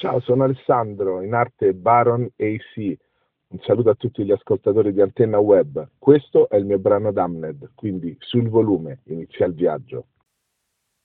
Ciao, sono Alessandro, in arte Baron AC. Un saluto a tutti gli ascoltatori di Antenna Web. Questo è il mio brano Damned, quindi sul volume inizia il viaggio.